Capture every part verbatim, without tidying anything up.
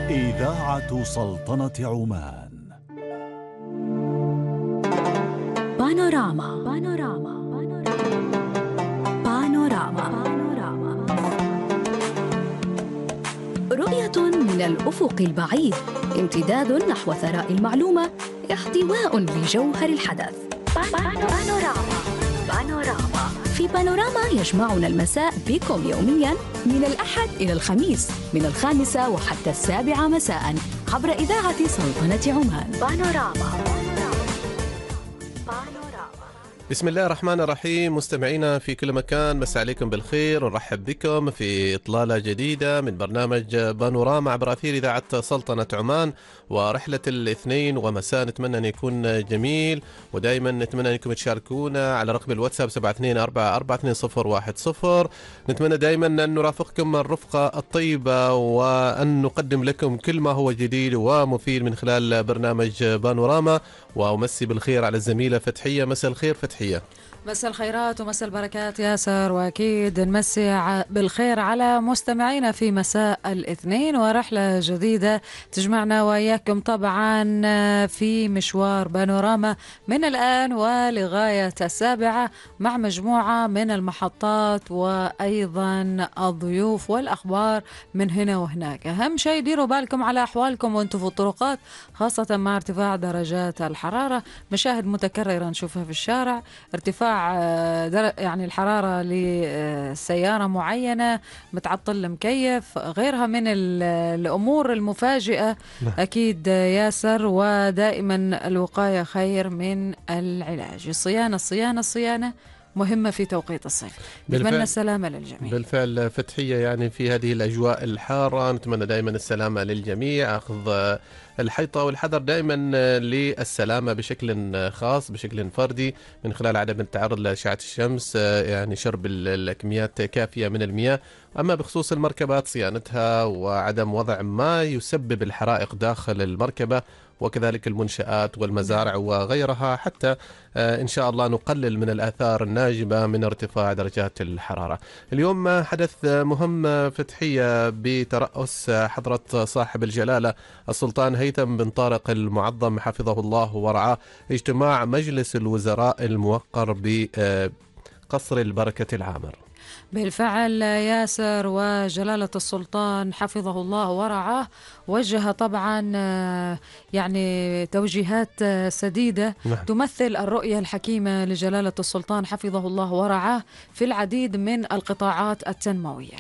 إذاعة سلطنة عمان. بانوراما بانوراما بانوراما بانوراما رؤية من الأفق البعيد، امتداد نحو ثراء المعلومة، احتواء لجوهر الحدث. بانوراما بانوراما في بانوراما يجمعنا المساء بكم يوميا من الأحد إلى الخميس من الخامسة وحتى السابعة مساء عبر إذاعة سلطنة عمان. بانوراما. بسم الله الرحمن الرحيم. مستمعينا في كل مكان، مساء عليكم بالخير ونرحب بكم في إطلالة جديدة من برنامج بانوراما عبر أثير إذاعة سلطنة عمان. ورحلة الاثنين ومساء نتمنى أن يكون جميل، ودائما نتمنى أنكم تشاركونا على رقم الواتساب سبعة اثنين أربعة أربعة اثنين صفر واحد صفر. نتمنى دائما أن نرافقكم الرفقة الطيبة وأن نقدم لكم كل ما هو جديد ومفيد من خلال برنامج بانوراما. وأمسي بالخير على الزميلة فتحية. مساء الخير فتحية. مساء الخيرات ومساء البركات ياسر، وأكيد نمسي بالخير على مستمعينا في مساء الاثنين ورحلة جديدة تجمعنا وإياكم طبعا في مشوار بانوراما من الآن ولغاية السابعة مع مجموعة من المحطات وأيضا الضيوف والأخبار من هنا وهناك. أهم شيء ديروا بالكم على أحوالكم وانتم في الطرقات، خاصة مع ارتفاع درجات الحرارة. مشاهد متكررة نشوفها في الشارع، ارتفاع يعني الحرارة لسيارة معينة، متعطل المكيف، غيرها من الأمور المفاجئة. أكيد ياسر، ودائما الوقاية خير من العلاج. الصيانة الصيانة الصيانة مهمة في توقيت الصيف. نتمنى السلامة للجميع. بالفعل فتحية، يعني في هذه الأجواء الحارة نتمنى دائما السلامة للجميع، أخذ الحيطة والحذر دائما للسلامة بشكل خاص بشكل فردي من خلال عدم التعرض لأشعة الشمس، يعني شرب الكميات كافية من المياه. أما بخصوص المركبات صيانتها وعدم وضع ما يسبب الحرائق داخل المركبة، وكذلك المنشآت والمزارع وغيرها، حتى إن شاء الله نقلل من الآثار الناجمة من ارتفاع درجات الحرارة. اليوم حدث مهم فتحية بترأس حضرة صاحب الجلالة السلطان هيثم بن طارق المعظم حفظه الله ورعاه، اجتماع مجلس الوزراء الموقر بقصر البركة العامر. بالفعل ياسر، وجلالة السلطان حفظه الله ورعاه وجه طبعا يعني توجيهات سديدة نعم. تمثل الرؤية الحكيمة لجلالة السلطان حفظه الله ورعاه في العديد من القطاعات التنموية.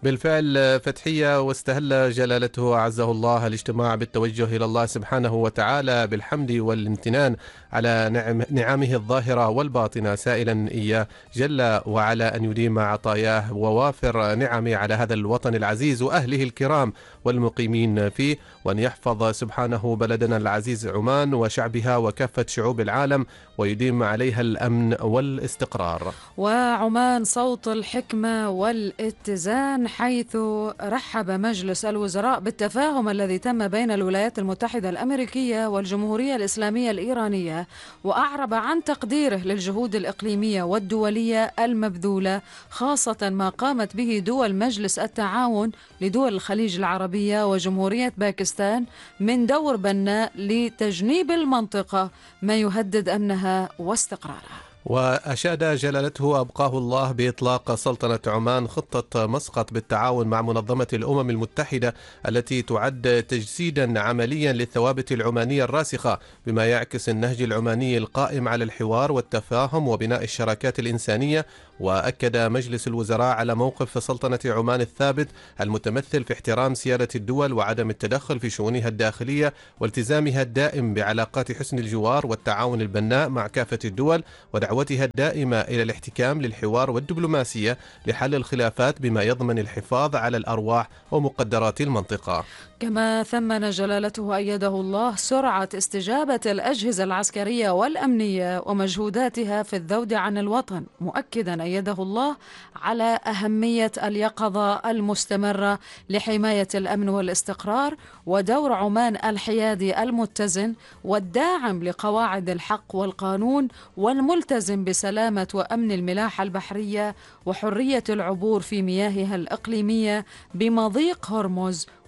بالفعل فتحية، واستهل جلالته أعزه الله الاجتماع بالتوجه إلى الله سبحانه وتعالى بالحمد والامتنان على نعم نعمه الظاهرة والباطنة، سائلا إياه جل وعلا أن يديم عطاياه ووافر نعمه على هذا الوطن العزيز وأهله الكرام والمقيمين فيه، وأن يحفظ سبحانه بلدنا العزيز عمان وشعبها وكافة شعوب العالم، ويديم عليها الأمن والاستقرار. وعمان صوت الحكمة والاتزان، حيث رحب مجلس الوزراء بالتفاهم الذي تم بين الولايات المتحدة الأمريكية والجمهورية الإسلامية الإيرانية، وأعرب عن تقديره للجهود الإقليمية والدولية المبذولة، خاصة ما قامت به دول مجلس التعاون لدول الخليج العربية وجمهورية باكستان من دور بناء لتجنيب المنطقة ما يهدد أمنها واستقرارها. وأشاد جلالته أبقاه الله بإطلاق سلطنة عمان خطة مسقط بالتعاون مع منظمة الأمم المتحدة، التي تعد تجسيدا عمليا للثوابت العمانية الراسخة، بما يعكس النهج العماني القائم على الحوار والتفاهم وبناء الشراكات الإنسانية. وأكد مجلس الوزراء على موقف سلطنة عمان الثابت المتمثل في احترام سيادة الدول وعدم التدخل في شؤونها الداخلية، والتزامها الدائم بعلاقات حسن الجوار والتعاون البناء مع كافة الدول، ودعوتها الدائمة إلى الاحتكام للحوار والدبلوماسية لحل الخلافات بما يضمن الحفاظ على الأرواح ومقدرات المنطقة. كما ثمن جلالته أيده الله سرعة استجابة الأجهزة العسكرية والأمنية ومجهوداتها في الذود عن الوطن، مؤكدا أيده الله على أهمية اليقظة المستمرة لحماية الأمن والاستقرار، ودور عمان الحيادي المتزن والداعم لقواعد الحق والقانون، والملتزم بسلامة وأمن الملاحة البحرية وحرية العبور في مياهها الإقليمية بمضيق هرمز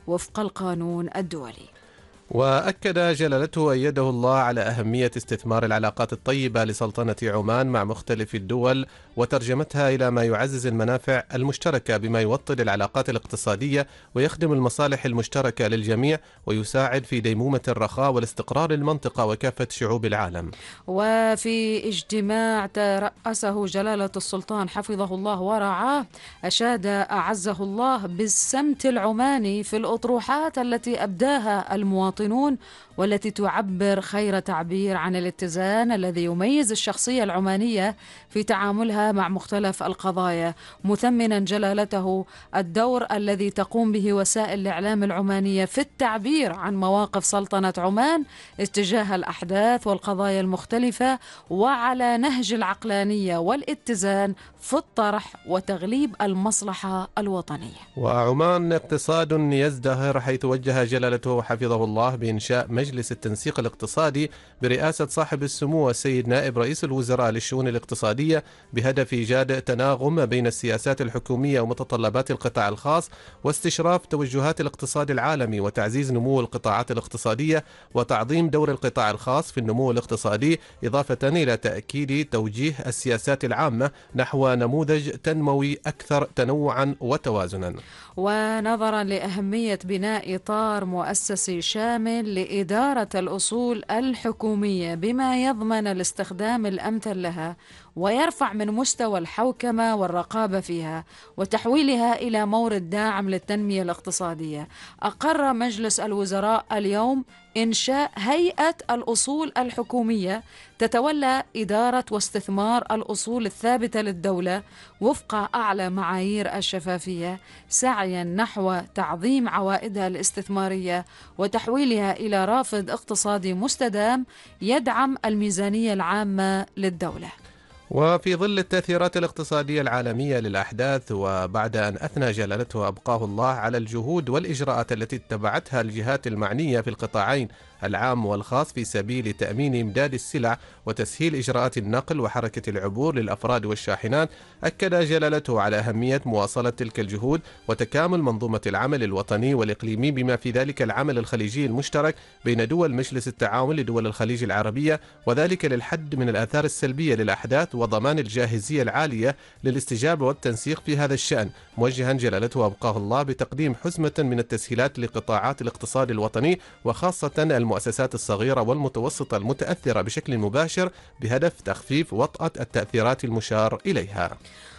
وفق القانون الدولي. وأكد جلالته وأيده الله على أهمية استثمار العلاقات الطيبة لسلطنة عمان مع مختلف الدول وترجمتها إلى ما يعزز المنافع المشتركة بما يوطد العلاقات الاقتصادية ويخدم المصالح المشتركة للجميع ويساعد في ديمومة الرخاء والاستقرار المنطقة وكافة شعوب العالم. وفي اجتماع ترأسه جلالة السلطان حفظه الله ورعاه أشاد أعزه الله بالسمت العماني في الأطروحات التي أبداها المواطنين والتي تعبر خير تعبير عن الاتزان الذي يميز الشخصية العمانية في تعاملها مع مختلف القضايا، مثمنا جلالته الدور الذي تقوم به وسائل الإعلام العمانية في التعبير عن مواقف سلطنة عمان اتجاه الأحداث والقضايا المختلفة وعلى نهج العقلانية والاتزان في الطرح وتغليب المصلحة الوطنية. وعمان اقتصاد يزدهر، حيث وجه جلالته حفظه الله بإنشاء مجلس التنسيق الاقتصادي برئاسة صاحب السمو السيد نائب رئيس الوزراء للشؤون الاقتصادية بهدف إيجاد تناغم بين السياسات الحكومية ومتطلبات القطاع الخاص واستشراف توجهات الاقتصاد العالمي وتعزيز نمو القطاعات الاقتصادية وتعظيم دور القطاع الخاص في النمو الاقتصادي، إضافة إلى تأكيد توجيه السياسات العامة نحو نموذج تنموي أكثر تنوعا وتوازنا. ونظرا لأهمية بناء إطار مؤسسي شامل لإدارة الأصول الحكومية بما يضمن الاستخدام الأمثل لها ويرفع من مستوى الحوكمة والرقابة فيها وتحويلها إلى مورد داعم للتنمية الاقتصادية، أقر مجلس الوزراء اليوم إنشاء هيئة الأصول الحكومية تتولى إدارة واستثمار الأصول الثابتة للدولة وفق أعلى معايير الشفافية، سعيا نحو تعظيم عوائدها الاستثمارية وتحويلها إلى رافد اقتصادي مستدام يدعم الميزانية العامة للدولة. وفي ظل التأثيرات الاقتصادية العالمية للأحداث، وبعد أن أثنى جلالته أبقاه الله على الجهود والإجراءات التي اتبعتها الجهات المعنية في القطاعين العام والخاص في سبيل تأمين إمداد السلع وتسهيل إجراءات النقل وحركة العبور للأفراد والشاحنات، أكد جلالته على أهمية مواصلة تلك الجهود وتكامل منظومة العمل الوطني والإقليمي بما في ذلك العمل الخليجي المشترك بين دول مجلس التعاون لدول الخليج العربية، وذلك للحد من الآثار السلبية للأحداث وضمان الجاهزية العالية للاستجابة والتنسيق في هذا الشأن، موجها جلالته أبقاه الله بتقديم حزمة من التسهيلات لقطاعات الاقتصاد الوطني وخاصة المؤسسات الصغيرة والمتوسطة المتأثرة بشكل مباشر بهدف تخفيف وطأة التأثيرات المشار إليها.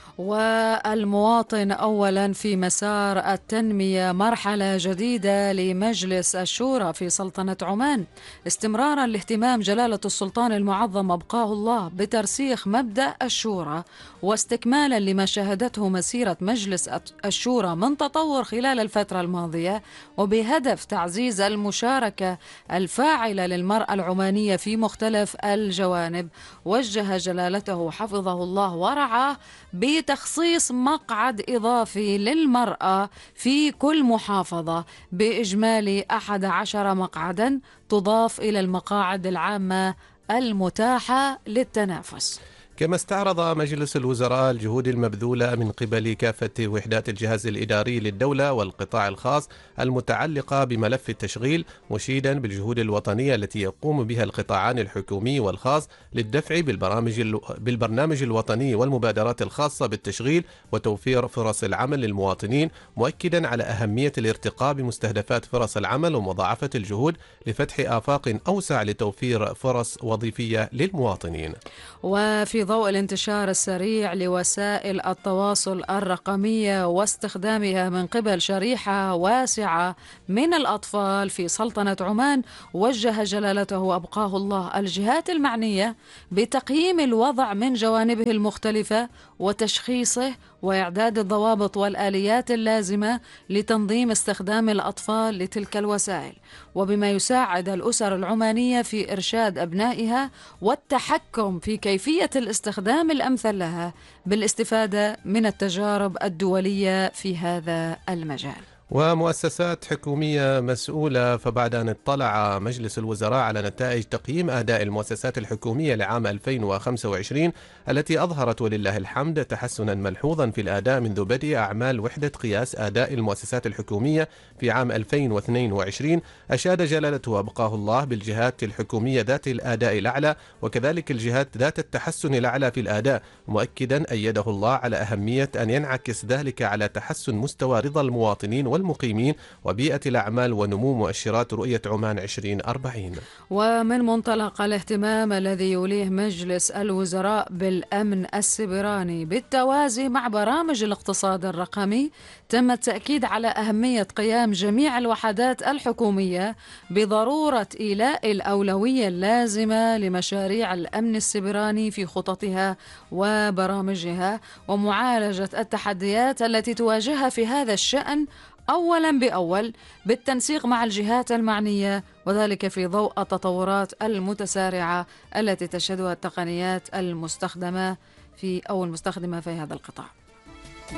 والمواطن أولا في مسار التنمية، مرحلة جديدة لمجلس الشورى في سلطنة عمان، استمرارا لاهتمام جلالة السلطان المعظم أبقاه الله بترسيخ مبدأ الشورى واستكمالا لما شهدته مسيرة مجلس الشورى من تطور خلال الفترة الماضية، وبهدف تعزيز المشاركة الفاعلة للمرأة العمانية في مختلف الجوانب، وجه جلالته حفظه الله ورعاه بتخصيص مقعد إضافي للمرأة في كل محافظة بإجمالي أحد عشر مقعدا تضاف إلى المقاعد العامة المتاحة للتنافس. كما استعرض مجلس الوزراء الجهود المبذولة من قبل كافة وحدات الجهاز الإداري للدولة والقطاع الخاص المتعلقة بملف التشغيل، مشيدا بالجهود الوطنية التي يقوم بها القطاعان الحكومي والخاص للدفع بالبرامج بالبرنامج الوطني والمبادرات الخاصة بالتشغيل وتوفير فرص العمل للمواطنين، مؤكدا على أهمية الارتقاء بمستهدفات فرص العمل ومضاعفة الجهود لفتح آفاق أوسع لتوفير فرص وظيفية للمواطنين. وفي ضوء الانتشار السريع لوسائل التواصل الرقمية واستخدامها من قبل شريحة واسعة من الأطفال في سلطنة عمان، وجه جلالته أبقاه الله الجهات المعنية بتقييم الوضع من جوانبه المختلفة وتشخيصه وإعداد الضوابط والآليات اللازمة لتنظيم استخدام الأطفال لتلك الوسائل، وبما يساعد الأسر العمانية في إرشاد أبنائها والتحكم في كيفية الاستخدام الأمثل لها بالاستفادة من التجارب الدولية في هذا المجال. ومؤسسات حكومية مسؤولة. فبعد أن اطلع مجلس الوزراء على نتائج تقييم أداء المؤسسات الحكومية لعام ألفين وخمسة وعشرين التي أظهرت ولله الحمد تحسنا ملحوظا في الأداء منذ بدء أعمال وحدة قياس أداء المؤسسات الحكومية في عام ألفين واثنين وعشرين، أشاد جلالته أبقاه الله بالجهات الحكومية ذات الأداء الأعلى وكذلك الجهات ذات التحسن الأعلى في الأداء، مؤكدا أيده الله على أهمية أن ينعكس ذلك على تحسن مستوى رضا المواطنين والمقيمين وبيئة الأعمال ونمو مؤشرات رؤية عمان عشرين أربعين. ومن منطلق الاهتمام الذي يوليه مجلس الوزراء بالأمن السيبراني بالتوازي مع برامج الاقتصاد الرقمي، تم التأكيد على أهمية قيام جميع الوحدات الحكومية بضرورة إيلاء الأولوية اللازمة لمشاريع الأمن السيبراني في خططها وبرامجها، ومعالجة التحديات التي تواجهها في هذا الشأن أولا بأول بالتنسيق مع الجهات المعنية، وذلك في ضوء التطورات المتسارعة التي تشهدها التقنيات المستخدمة في أو المستخدمة في هذا القطاع.